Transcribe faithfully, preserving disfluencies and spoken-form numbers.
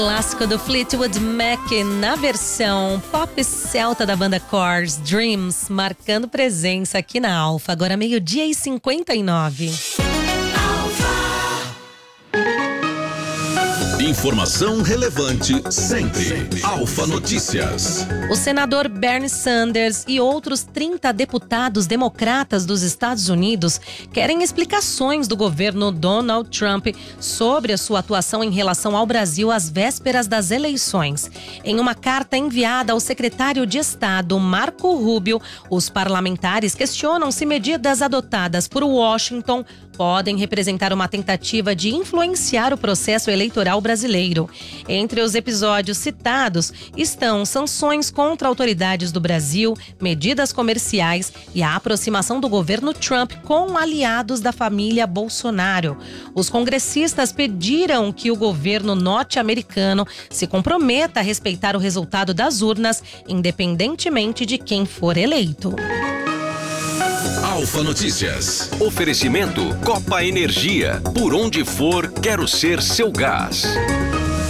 Clássico do Fleetwood Mac na versão pop celta da banda Cars, Dreams, marcando presença aqui na Alfa. Agora meio-dia e cinquenta e nove. Informação relevante sempre. Alfa Notícias. O senador Bernie Sanders e outros trinta deputados democratas dos Estados Unidos querem explicações do governo Donald Trump sobre a sua atuação em relação ao Brasil às vésperas das eleições. Em uma carta enviada ao secretário de Estado, Marco Rubio, os parlamentares questionam se medidas adotadas por Washington podem representar uma tentativa de influenciar o processo eleitoral brasileiro. Entre os episódios citados estão sanções contra autoridades do Brasil, medidas comerciais e a aproximação do governo Trump com aliados da família Bolsonaro. Os congressistas pediram que o governo norte-americano se comprometa a respeitar o resultado das urnas, independentemente de quem for eleito. Alfa Notícias. Oferecimento Copa Energia. Por onde for, quero ser seu gás.